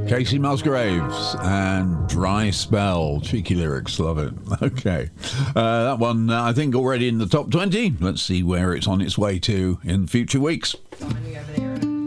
Casey Musgraves and Dry Spell. Cheeky lyrics, love it. Okay. That one, I think, already in the top 20. Let's see where it's on its way to in future weeks.